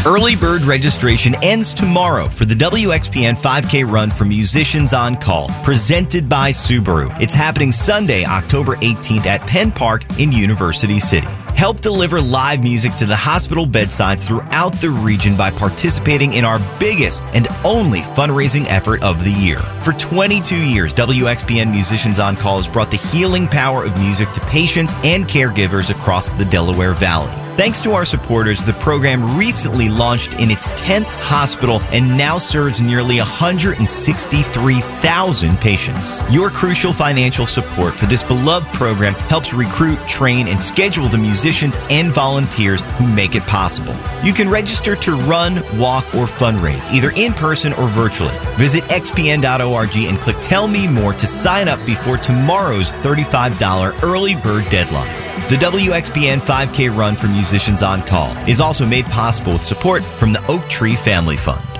Early bird registration ends tomorrow for the WXPN 5K Run for Musicians on Call, presented by Subaru. It's happening Sunday, October 18th at Penn Park in University City. Help deliver live music to the hospital bedsides throughout the region by participating in our biggest and only fundraising effort of the year. For 22 years, WXPN Musicians on Call has brought the healing power of music to patients and caregivers across the Delaware Valley. Thanks to our supporters, the program recently launched in its 10th hospital and now serves nearly 163,000 patients. Your crucial financial support for this beloved program helps recruit, train, and schedule the musicians and volunteers who make it possible. You can register to run, walk, or fundraise, either in person or virtually. Visit xpn.org and click Tell Me More to sign up before tomorrow's $35 early bird deadline. The WXPN 5K Run for Musicians on Call is also made possible with support from the Oak Tree Family Fund.